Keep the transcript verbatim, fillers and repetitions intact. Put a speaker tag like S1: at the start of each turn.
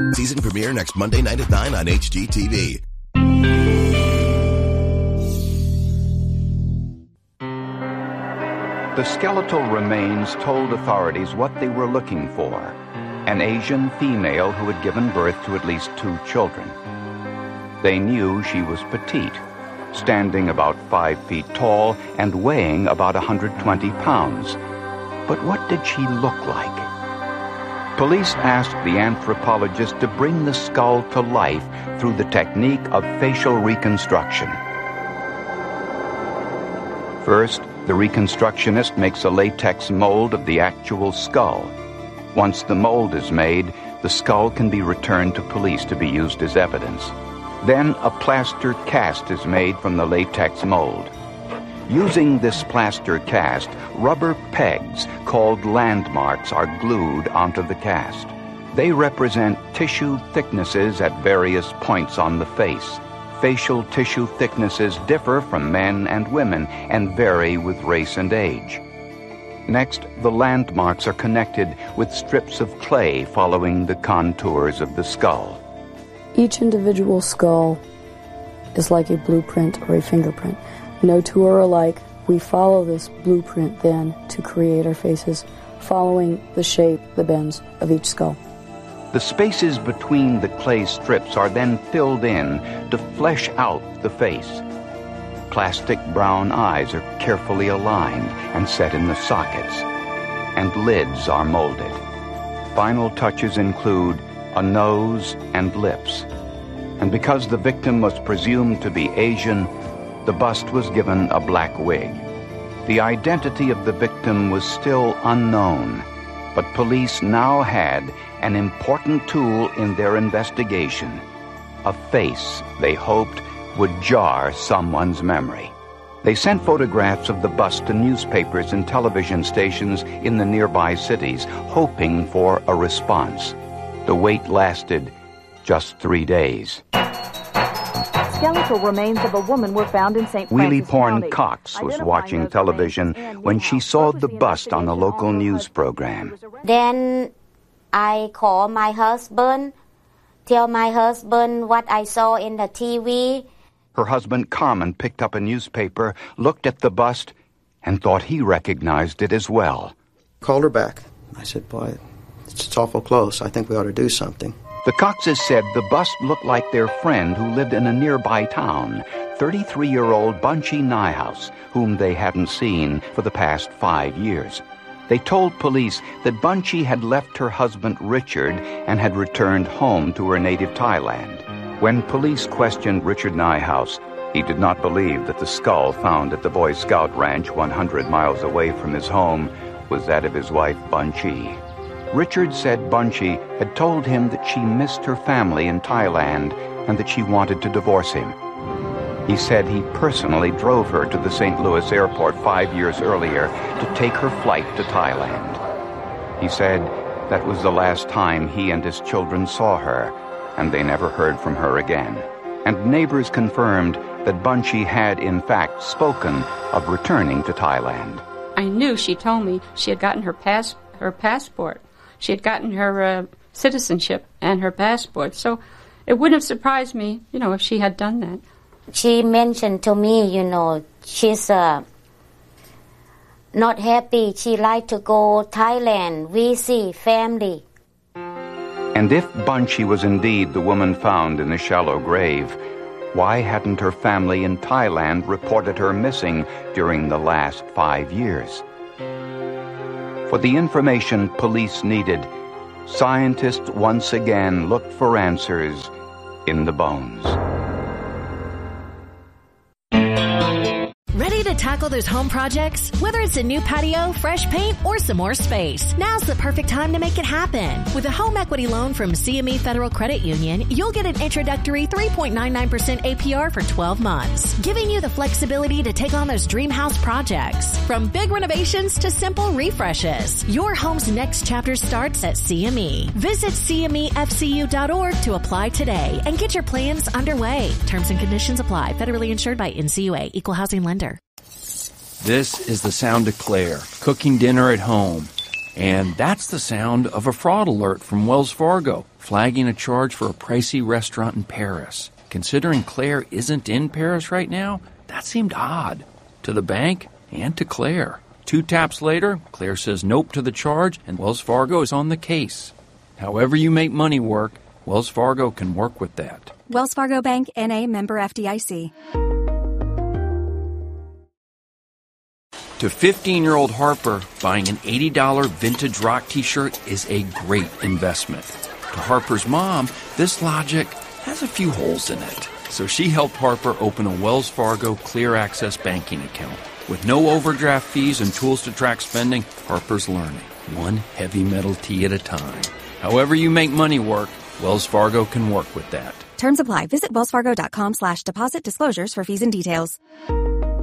S1: Season premiere next Monday night at nine on H G T V.
S2: The skeletal remains told authorities what they were looking for: an Asian female who had given birth to at least two children. They knew she was petite, standing about five feet tall and weighing about one hundred twenty pounds. But what did she look like? Police asked the anthropologist to bring the skull to life through the technique of facial reconstruction. First, the reconstructionist makes a latex mold of the actual skull. Once the mold is made, the skull can be returned to police to be used as evidence. Then a plaster cast is made from the latex mold. Using this plaster cast, rubber pegs called landmarks are glued onto the cast. They represent tissue thicknesses at various points on the face. Facial tissue thicknesses differ from men and women and vary with race and age. Next, the landmarks are connected with strips of clay following the contours of the skull.
S3: Each individual skull is like a blueprint or a fingerprint. No two are alike. We follow this blueprint then to create our faces, following the shape, the bends of each skull.
S2: The spaces between the clay strips are then filled in to flesh out the face. Plastic brown eyes are carefully aligned and set in the sockets, and lids are molded. Final touches include a nose and lips. And because the victim was presumed to be Asian, the bust was given a black wig. The identity of the victim was still unknown, but police now had an important tool in their investigation: a face they hoped would jar someone's memory. They sent photographs of the bust to newspapers and television stations in the nearby cities, hoping for a response. The wait lasted just three days.
S4: Skeletal remains of a woman were found in Saint
S2: Wheelie
S4: Francis
S2: Porn
S4: County.
S2: Cox was watching television when she saw the bust on a local news program.
S5: Then I called my husband, tell my husband what I saw in the T V.
S2: Her husband Carmen picked up a newspaper, looked at the bust, and thought he recognized it as well.
S6: Called her back. I said, boy, it's, it's awful close. I think we ought to do something.
S2: The Coxes said the bust looked like their friend who lived in a nearby town, thirty-three-year-old Bunchy Nyhouse, whom they hadn't seen for the past five years. They told police that Bunchy had left her husband Richard and had returned home to her native Thailand. When police questioned Richard Nyhouse, he did not believe that the skull found at the Boy Scout ranch one hundred miles away from his home was that of his wife Bunchy. Richard said Bunchy had told him that she missed her family in Thailand and that she wanted to divorce him. He said he personally drove her to the Saint Louis airport five years earlier to take her flight to Thailand. He said that was the last time he and his children saw her, and they never heard from her again. And neighbors confirmed that Bunchy had, in fact, spoken of returning to Thailand.
S7: I knew she told me she had gotten her pass her passport. She had gotten her uh, citizenship and her passport. So it wouldn't have surprised me, you know, if she had done that.
S5: She mentioned to me, you know, she's uh, not happy. She like to go Thailand, visit family.
S2: And if Bunchy was indeed the woman found in the shallow grave, why hadn't her family in Thailand reported her missing during the last five years? For the information police needed, scientists once again looked for answers in the bones.
S8: Ready to tackle those home projects? Whether it's a new patio, fresh paint, or some more space, now's the perfect time to make it happen. With a home equity loan from C M E Federal Credit Union, you'll get an introductory three point nine nine percent A P R for twelve months, giving you the flexibility to take on those dream house projects. From big renovations to simple refreshes, your home's next chapter starts at C M E. Visit C M E F C U dot org to apply today and get your plans underway. Terms and conditions apply. Federally insured by N C U A. Equal housing lender.
S9: This is the sound of Claire, cooking dinner at home. And that's the sound of a fraud alert from Wells Fargo, flagging a charge for a pricey restaurant in Paris. Considering Claire isn't in Paris right now, that seemed odd to the bank and to Claire. Two taps later, Claire says nope to the charge, and Wells Fargo is on the case. However you make money work, Wells Fargo can work with that.
S10: Wells Fargo Bank, N A, member F D I C.
S9: To fifteen-year-old Harper, buying an eighty dollars vintage rock t-shirt is a great investment. To Harper's mom, this logic has a few holes in it. So she helped Harper open a Wells Fargo Clear Access banking account. With no overdraft fees and tools to track spending, Harper's learning, one heavy metal tea at a time. However you make money work, Wells Fargo can work with that.
S10: Terms apply. Visit wellsfargo.com slash deposit disclosures for fees and details.